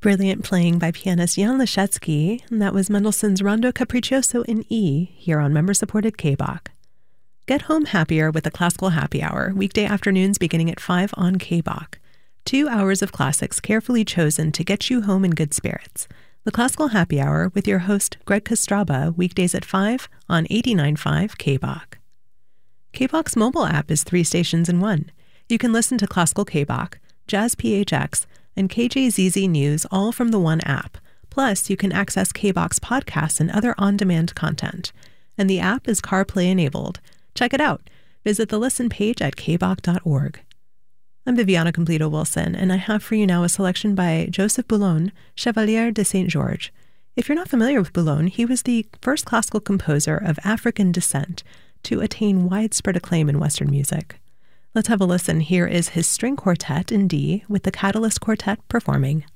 Brilliant playing by pianist Jan Leschetski, and that was Mendelssohn's Rondo Capriccioso in E, here on member-supported KBOK. Get home happier with the Classical Happy Hour, weekday afternoons beginning at 5 on KBOK. 2 hours of classics carefully chosen to get you home in good spirits. The Classical Happy Hour with your host Greg Kostraba, weekdays at 5 on 89.5 KBOK. KBOK's mobile app is 3 stations in 1. You can listen to Classical KBOK, Jazz PHX, and KJZZ News all from the one app. Plus, you can access KBOK's podcasts and other on-demand content. And the app is CarPlay enabled. Check it out. Visit the listen page at kbok.org. I'm Viviana Completo Wilson, and I have for you now a selection by Joseph Boulogne, Chevalier de Saint-Georges. If you're not familiar with Boulogne, he was the first classical composer of African descent to attain widespread acclaim in Western music. Let's have a listen. Here is his string quartet in D with the Catalyst Quartet performing